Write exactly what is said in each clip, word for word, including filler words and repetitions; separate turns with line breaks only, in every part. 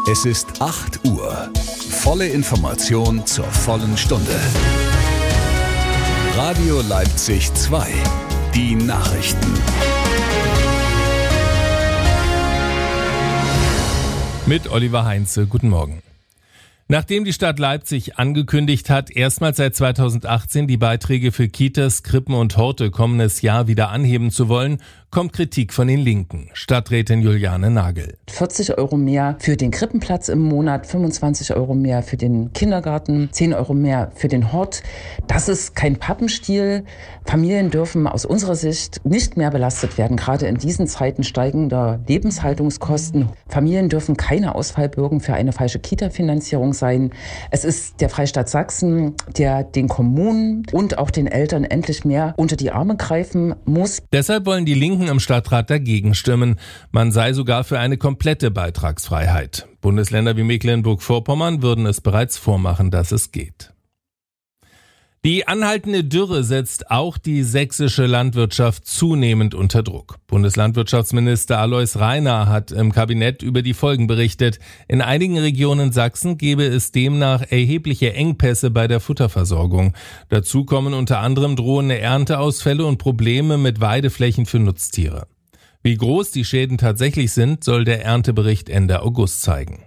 Es ist acht Uhr. Volle Information zur vollen Stunde. Radio Leipzig zwei. Die Nachrichten.
Mit Oliver Heinze. Guten Morgen. Nachdem die Stadt Leipzig angekündigt hat, erstmals seit zweitausendachtzehn die Beiträge für Kitas, Krippen und Horte kommendes Jahr wieder anheben zu wollen, kommt Kritik von den Linken. Stadträtin Juliane Nagel.
vierzig Euro mehr für den Krippenplatz im Monat, fünfundzwanzig Euro mehr für den Kindergarten, zehn Euro mehr für den Hort. Das ist kein Pappenstiel. Familien dürfen aus unserer Sicht nicht mehr belastet werden, gerade in diesen Zeiten steigender Lebenshaltungskosten. Familien dürfen keine Ausfallbürgen für eine falsche Kita-Finanzierung sein. Es ist der Freistaat Sachsen, der den Kommunen und auch den Eltern endlich mehr unter die Arme greifen muss.
Deshalb wollen die Linken im Stadtrat dagegen stimmen. Man sei sogar für eine komplette Beitragsfreiheit. Bundesländer wie Mecklenburg-Vorpommern würden es bereits vormachen, dass es geht. Die anhaltende Dürre setzt auch die sächsische Landwirtschaft zunehmend unter Druck. Bundeslandwirtschaftsminister Alois Rainer hat im Kabinett über die Folgen berichtet. In einigen Regionen Sachsen gebe es demnach erhebliche Engpässe bei der Futterversorgung. Dazu kommen unter anderem drohende Ernteausfälle und Probleme mit Weideflächen für Nutztiere. Wie groß die Schäden tatsächlich sind, soll der Erntebericht Ende August zeigen.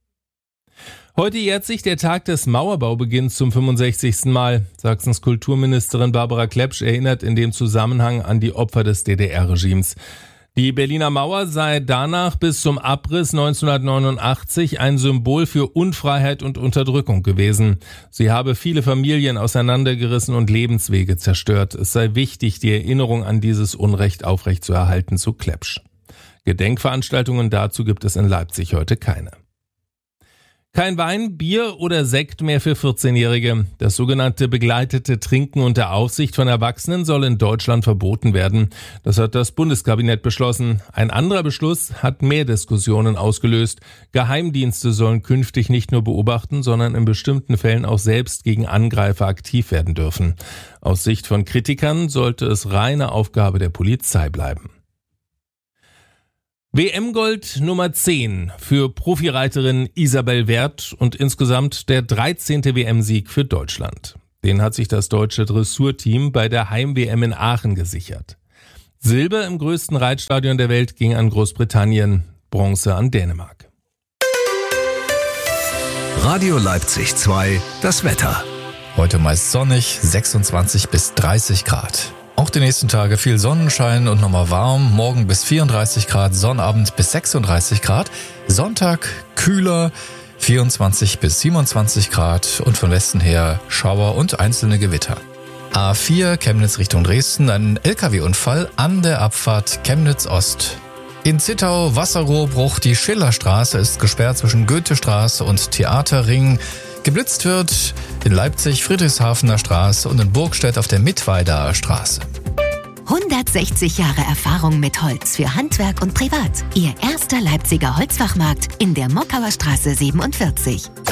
Heute jährt sich der Tag des Mauerbaubeginns zum fünfundsechzigsten Mal. Sachsens Kulturministerin Barbara Klepsch erinnert in dem Zusammenhang an die Opfer des D D R-Regimes. Die Berliner Mauer sei danach bis zum Abriss neunzehnhundertneunundachtzig ein Symbol für Unfreiheit und Unterdrückung gewesen. Sie habe viele Familien auseinandergerissen und Lebenswege zerstört. Es sei wichtig, die Erinnerung an dieses Unrecht aufrechtzuerhalten, so Klepsch. Gedenkveranstaltungen dazu gibt es in Leipzig heute keine. Kein Wein, Bier oder Sekt mehr für vierzehnjährige. Das sogenannte begleitete Trinken unter Aufsicht von Erwachsenen soll in Deutschland verboten werden. Das hat das Bundeskabinett beschlossen. Ein anderer Beschluss hat mehr Diskussionen ausgelöst. Geheimdienste sollen künftig nicht nur beobachten, sondern in bestimmten Fällen auch selbst gegen Angreifer aktiv werden dürfen. Aus Sicht von Kritikern sollte es reine Aufgabe der Polizei bleiben. W M-Gold Nummer zehn für Profireiterin Isabel Werth und insgesamt der dreizehnte W M-Sieg für Deutschland. Den hat sich das deutsche Dressurteam bei der Heim-W M in Aachen gesichert. Silber im größten Reitstadion der Welt ging an Großbritannien, Bronze an Dänemark.
Radio Leipzig zwei, das Wetter.
Heute meist sonnig, sechsundzwanzig bis dreißig Grad. Auch die nächsten Tage viel Sonnenschein und nochmal warm. Morgen bis vierunddreißig Grad, Sonnabend bis sechsunddreißig Grad. Sonntag kühler, vierundzwanzig bis siebenundzwanzig Grad und von Westen her Schauer und einzelne Gewitter. A vier Chemnitz Richtung Dresden, ein L K W-Unfall an der Abfahrt Chemnitz Ost. In Zittau Wasserrohrbruch, die Schillerstraße ist gesperrt zwischen Goethestraße und Theaterring. Geblitzt wird in Leipzig Friedrichshafener Straße und in Burgstedt auf der Mittweidaer Straße.
hundertsechzig Jahre Erfahrung mit Holz für Handwerk und Privat. Ihr erster Leipziger Holzfachmarkt in der Mockauer Straße siebenundvierzig.